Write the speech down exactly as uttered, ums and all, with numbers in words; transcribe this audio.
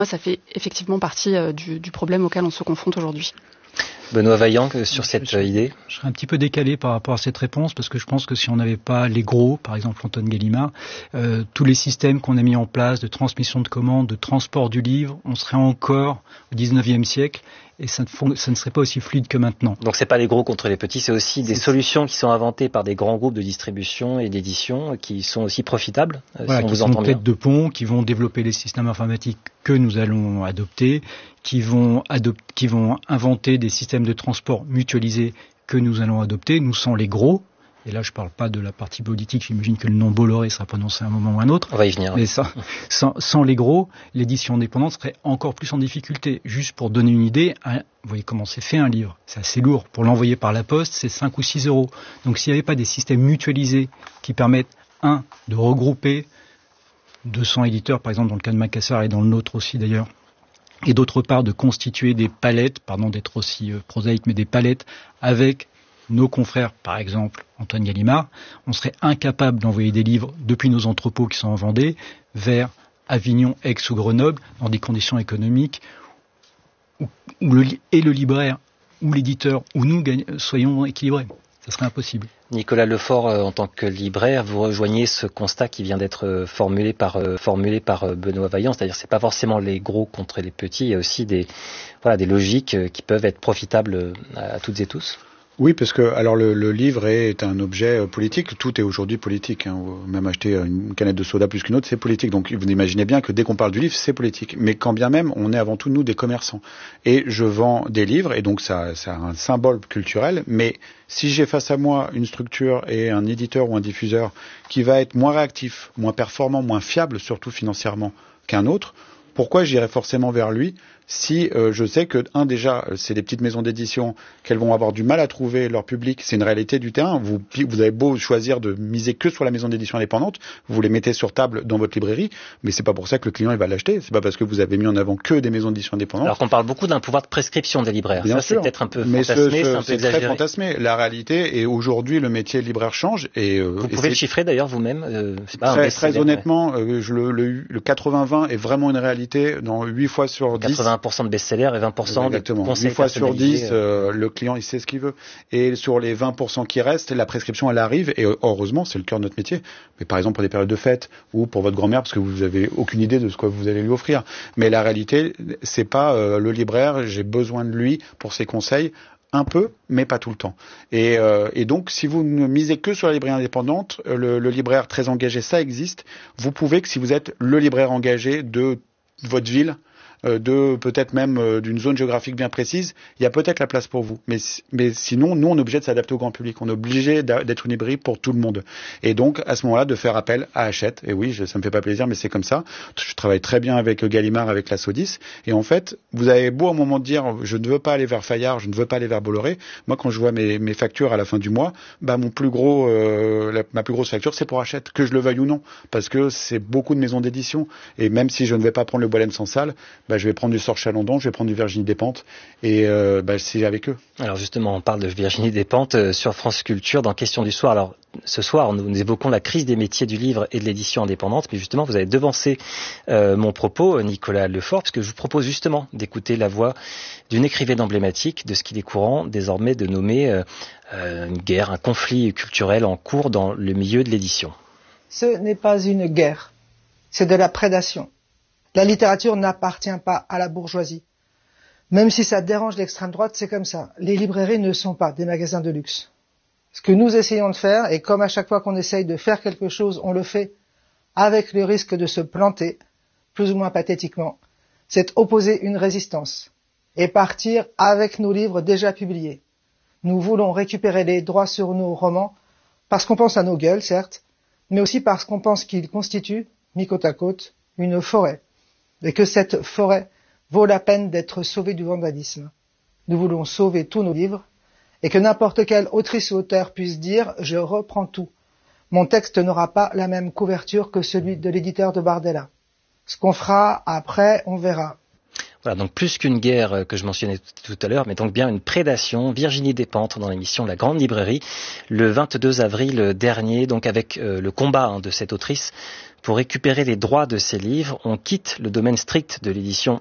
Ça fait effectivement partie euh, du, du problème auquel on se confronte aujourd'hui. Benoît Vaillant, sur cette je, idée Je serais un petit peu décalé par rapport à cette réponse, parce que je pense que si on n'avait pas les gros, par exemple Antoine Gallimard, euh, tous les systèmes qu'on a mis en place de transmission de commandes, de transport du livre, on serait encore au dix-neuvième siècle, et ça ne, ça ne serait pas aussi fluide que maintenant. Donc c'est pas les gros contre les petits, c'est aussi des c'est solutions qui sont inventées par des grands groupes de distribution et d'édition qui sont aussi profitables, voilà, si on qui vous sont entend bien. tête de pont, qui vont développer les systèmes informatiques que nous allons adopter, qui vont, adop- qui vont inventer des systèmes de transport mutualisés que nous allons adopter. Nous sommes les gros. Et là, je ne parle pas de la partie politique. J'imagine que le nom Bolloré sera prononcé à un moment ou à un autre. On va y venir. Mais sans, sans, sans les gros, l'édition indépendante serait encore plus en difficulté. Juste pour donner une idée, un, vous voyez comment c'est fait un livre. C'est assez lourd. Pour l'envoyer par la poste, c'est cinq ou six euros. Donc s'il n'y avait pas des systèmes mutualisés qui permettent, un, de regrouper deux cents éditeurs, par exemple dans le cas de Macassar et dans le nôtre aussi d'ailleurs, et d'autre part de constituer des palettes, pardon d'être aussi euh, prosaïque, mais des palettes avec nos confrères, par exemple Antoine Gallimard, on serait incapable d'envoyer des livres depuis nos entrepôts qui sont en Vendée vers Avignon, Aix ou Grenoble dans des conditions économiques où, où le, et le libraire ou l'éditeur ou nous gagne, soyons équilibrés. Ça serait impossible. Nicolas Lefort, euh, en tant que libraire, vous rejoignez ce constat qui vient d'être euh, formulé par euh, formulé par euh, Benoît Vaillant, c'est-à-dire c'est pas forcément les gros contre les petits, il y a aussi des voilà des logiques euh, qui peuvent être profitables euh, à, à toutes et tous. Oui, parce que alors le, le livre est un objet politique. Tout est aujourd'hui politique. Hein. Même acheter une canette de soda plus qu'une autre, c'est politique. Donc vous imaginez bien que dès qu'on parle du livre, c'est politique. Mais quand bien même, on est avant tout nous des commerçants. Et je vends des livres, et donc ça, ça a un symbole culturel. Mais si j'ai face à moi une structure et un éditeur ou un diffuseur qui va être moins réactif, moins performant, moins fiable, surtout financièrement, qu'un autre, pourquoi j'irais forcément vers lui si euh, je sais que, un, déjà, c'est des petites maisons d'édition qu'elles vont avoir du mal à trouver leur public, c'est une réalité du terrain. Vous, vous avez beau choisir de miser que sur la maison d'édition indépendante, vous les mettez sur table dans votre librairie, mais c'est pas pour ça que le client il va l'acheter. C'est pas parce que vous avez mis en avant que des maisons d'édition indépendantes. Alors qu'on parle beaucoup d'un pouvoir de prescription des libraires. Bien ça, sûr. C'est peut-être un peu mais fantasmé, ce, ce, c'est un peu c'est exagéré. très fantasmé. La réalité, et aujourd'hui, le métier de libraire change. Et, euh, vous et pouvez le chiffrer d'ailleurs vous-même. Euh, c'est pas très, un très honnêtement, euh, je, le, le, le quatre-vingts vingt est vraiment une réalité. Dans huit fois sur dix. quatre-vingts pour cent de best-sellers et vingt pour cent Exactement. de conseils huit fois sur dix, euh... euh, le client il sait ce qu'il veut. Et sur les vingt pour cent qui restent, la prescription elle arrive. Et heureusement, c'est le cœur de notre métier. Mais par exemple pour des périodes de fête ou pour votre grand-mère, parce que vous avez aucune idée de ce que vous allez lui offrir. Mais la réalité, c'est pas euh, le libraire. J'ai besoin de lui pour ses conseils. Un peu, mais pas tout le temps. Et, euh, et donc, si vous ne misez que sur la librairie indépendante, le, le libraire très engagé, ça existe. Vous pouvez que si vous êtes le libraire engagé de votre ville, de peut-être même euh, d'une zone géographique bien précise, il y a peut-être la place pour vous. Mais, mais sinon, nous, on est obligé de s'adapter au grand public. On est obligé d'être une librairie pour tout le monde. Et donc, à ce moment-là, de faire appel à Hachette. Et oui, je, ça me fait pas plaisir, mais c'est comme ça. Je travaille très bien avec Gallimard, avec la Sodis. Et en fait, vous avez beau à un moment de dire, je ne veux pas aller vers Fayard, je ne veux pas aller vers Bolloré. Moi, quand je vois mes, mes factures à la fin du mois, bah, mon plus gros, euh, la, ma plus grosse facture, c'est pour Hachette, que je le veuille ou non. Parce que c'est beaucoup de maisons d'édition. Et même si je ne vais pas prendre le Boilem sans salle, bah, je vais prendre du Sorche Chalandon, je vais prendre du Virginie Despentes et euh, bah, c'est avec eux. Alors justement, on parle de Virginie Despentes euh, sur France Culture dans Question du soir. Alors ce soir, nous, nous évoquons la crise des métiers du livre et de l'édition indépendante, mais justement, vous avez devancé euh, mon propos, Nicolas Lefort, parce que je vous propose justement d'écouter la voix d'une écrivaine emblématique de ce qu'il est courant désormais de nommer euh, euh, une guerre, un conflit culturel en cours dans le milieu de l'édition. Ce n'est pas une guerre, c'est de la prédation. La littérature n'appartient pas à la bourgeoisie. Même si ça dérange l'extrême droite, c'est comme ça. Les librairies ne sont pas des magasins de luxe. Ce que nous essayons de faire, et comme à chaque fois qu'on essaye de faire quelque chose, on le fait avec le risque de se planter, plus ou moins pathétiquement, c'est opposer une résistance et partir avec nos livres déjà publiés. Nous voulons récupérer les droits sur nos romans parce qu'on pense à nos gueules, certes, mais aussi parce qu'on pense qu'ils constituent, mis côte à côte, une forêt. Et que cette forêt vaut la peine d'être sauvée du vandalisme. Nous voulons sauver tous nos livres, et que n'importe quelle autrice ou auteur puisse dire « je reprends tout ». Mon texte n'aura pas la même couverture que celui de l'éditeur de Bardella. Ce qu'on fera après, on verra. Voilà, donc plus qu'une guerre que je mentionnais tout à l'heure, mais donc bien une prédation. Virginie Despentes dans l'émission La Grande Librairie, le vingt-deux avril dernier, donc avec euh, le combat hein, de cette autrice pour récupérer les droits de ces livres, on quitte le domaine strict de l'édition